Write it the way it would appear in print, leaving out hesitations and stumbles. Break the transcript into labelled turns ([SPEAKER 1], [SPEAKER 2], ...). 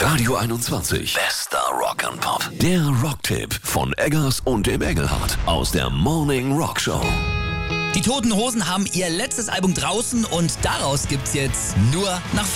[SPEAKER 1] Radio 21. Bester Rock and Pop. Der Rocktipp von Eggers und dem Engelhardt aus der Morning Rock Show.
[SPEAKER 2] Die Toten Hosen haben ihr letztes Album draußen und daraus gibt's jetzt nur nach